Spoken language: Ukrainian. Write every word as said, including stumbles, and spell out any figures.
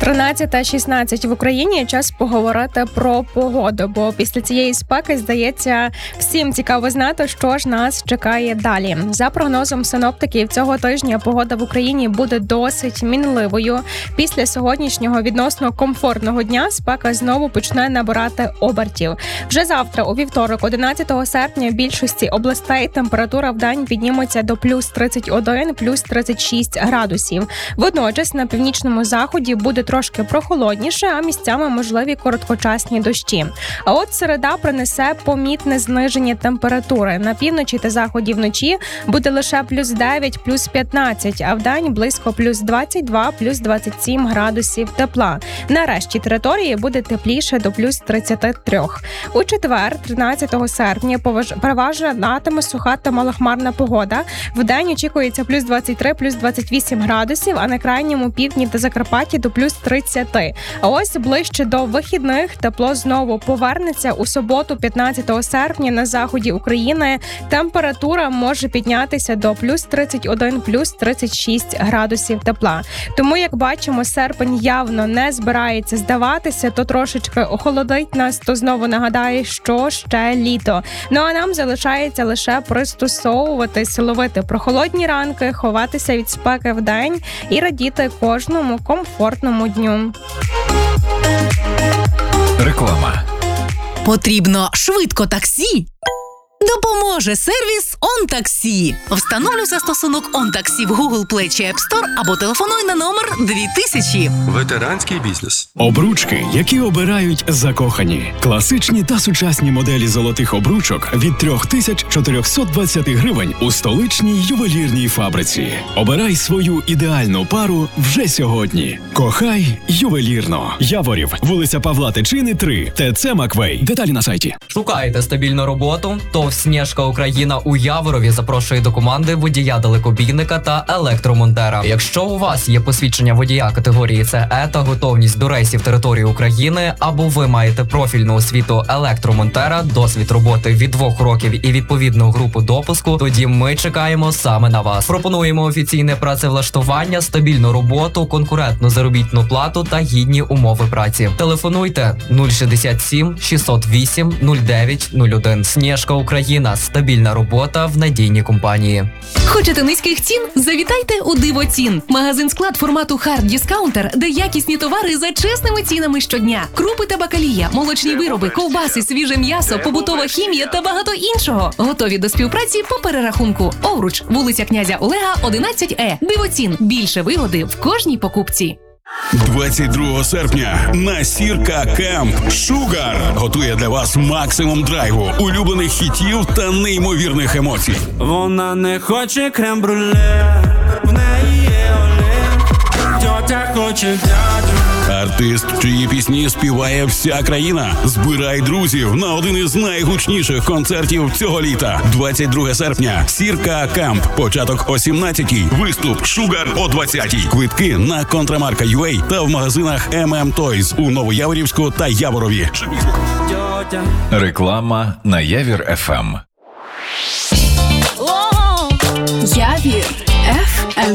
тринадцята шістнадцять в Україні. Час поговорити про погоду, бо після цієї спеки, здається, всім цікаво знати, що ж нас чекає далі. За прогнозом синоптиків, цього тижня погода в Україні буде досить мінливою. Після сьогоднішнього відносно комфортного дня спека знову почне набирати обертів. Вже завтра, у вівторок, одинадцятого серпня, в більшості областей температура вдень підніметься до плюс тридцять один, плюс тридцять шість градусів. Водночас на північному заході буде трошки прохолодніше, а місцями можливі короткочасні дощі. А от середа принесе помітне зниження температури. На півночі та заході вночі буде лише плюс дев'ять, плюс п'ятнадцять, а вдень близько плюс двадцять два, плюс двадцять сім градусів тепла. На решті території буде тепліше до плюс тридцять три. У четвер, тринадцятого серпня, переважатиме суха та малохмарна погода. Вдень очікується плюс двадцять три, плюс двадцять вісім градусів, а на крайньому півдні та Закарпатті до плюс тридцять. А ось ближче до вихідних тепло знову повернеться. У суботу, п'ятнадцятого серпня, на заході України температура може піднятися до плюс тридцять один, плюс тридцять шість градусів тепла. Тому, як бачимо, серпень явно не збирається здаватися, то трошечки охолодить нас, то знову нагадає, що ще літо. Ну а нам залишається лише пристосовуватись, ловити прохолодні ранки, ховатися від спеки вдень і радіти кожному комфортному дню. Реклама. Потрібно швидко таксі? Допоможе сервіс «ОнТаксі». Встановлюй застосунок «ОнТаксі» в Google Play чи App Store або телефонуй на номер дві тисячі. Ветеранський бізнес. Обручки, які обирають закохані. Класичні та сучасні моделі золотих обручок від три тисячі чотириста двадцять гривень у столичній ювелірній фабриці. Обирай свою ідеальну пару вже сьогодні. Кохай ювелірно. Яворів, вулиця Павла Тичини, три, ТЦ Маквей. Деталі на сайті. Шукаєте стабільну роботу? То Снежка Україна у Яворові запрошує до команди водія-далекобійника та електромонтера. Якщо у вас є посвідчення водія категорії Це Е та готовність до рейсів території України, або ви маєте профільну освіту електромонтера, досвід роботи від двох років і відповідну групу допуску, тоді ми чекаємо саме на вас. Пропонуємо офіційне працевлаштування, стабільну роботу, конкурентну заробітну плату та гідні умови праці. Телефонуйте нуль шістдесят сім шістсот вісім нуль дев'ять нуль один. Снежка Україна. Стабільна робота в надійній компанії. Хочете низьких цін? Завітайте у Дивоцін. Магазин-склад формату Hard Discounter, де якісні товари за чесними цінами щодня. Крупи та бакалія, молочні вироби, ковбаси, свіже м'ясо, побутова хімія та багато іншого. Готові до співпраці по перерахунку. Овруч, вулиця Князя Олега, одинадцять Е. Дивоцін. Більше вигоди в кожній покупці. двадцять другого серпня на Сірка Кемп Шугар готує для вас максимум драйву, улюблених хітів та неймовірних емоцій. Вона не хоче крем-брюле, в неї є оле, тьотя хоче дядю. Артист, чиї пісні співає вся країна. Збирай друзів на один із найгучніших концертів цього літа. двадцять другого серпня. Сірка Кемп. Початок о сімнадцятій. Виступ Шугар о двадцятій. Квитки на Контрамарка ю а та в магазинах ем ем Toys у Новояворівську та Яворові. Реклама на Явір еф ем. Явір еф ем.